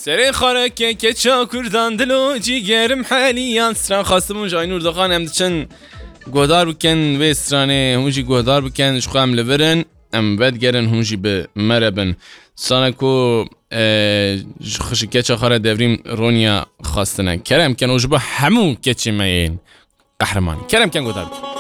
سری خاره که کچا کردان دلو جیگرم حالیان سران خواستمون جاینور دخان هم دچن گودار بکن و استرانه هونجی گودار بکن شخو هم لورن ام بد گرن هونجی به مربن سانکو خوشی کچا خاره دوریم رونیا خواستنه کرم کن اوجبا همون کچی مین قهرمان کرم کن گودار بکن